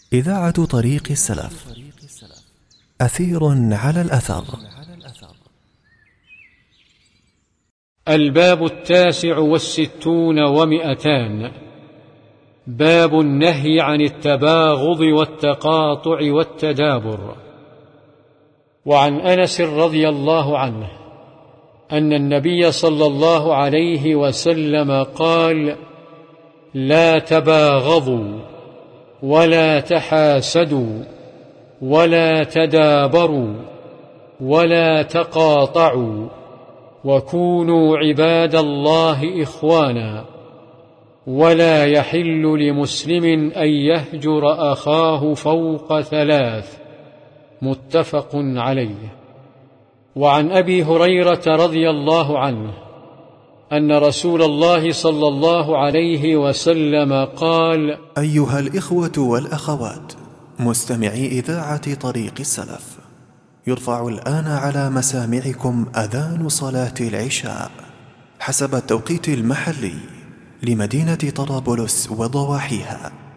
إذاعة طريق السلف. أثير على الأثر. الباب 69 باب النهي عن التباغض والتقاطع والتدابر. وعن أنس رضي الله عنه أن النبي صلى الله عليه وسلم قال: لا تباغضوا ولا تحاسدوا ولا تدابروا ولا تقاطعوا وكونوا عباد الله إخوانا، ولا يحل لمسلم أن يهجر أخاه فوق 3. متفق عليه. وعن أبي هريرة رضي الله عنه أن رسول الله صلى الله عليه وسلم قال: أيها الإخوة والأخوات مستمعي إذاعة طريق السلف، يرفع الآن على مسامعكم أذان صلاة العشاء حسب التوقيت المحلي لمدينة طرابلس وضواحيها.